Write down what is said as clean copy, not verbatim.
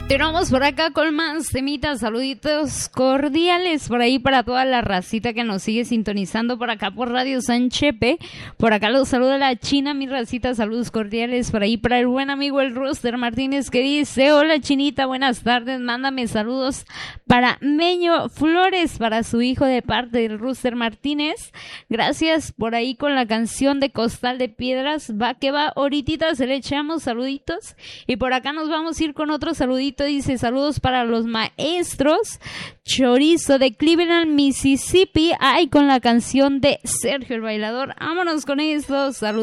Continuamos por acá con más temitas, saluditos cordiales por ahí para toda la racita que nos sigue sintonizando por acá por Radio San Chepe. Por acá los saluda la China, mi racita, saludos cordiales por ahí para el buen amigo el Rooster Martínez que dice: hola Chinita, buenas tardes, mándame saludos para Meño Flores, para su hijo de parte del Rooster Martínez. Gracias por ahí con la canción de Costal de Piedras, va que va, ahorita se le echamos saluditos y por acá nos vamos a ir con otro saludito. Dice: saludos para los maestros Chorizo de Cleveland, Mississippi. Ay, con la canción de Sergio el Bailador. Vámonos con estos saludos.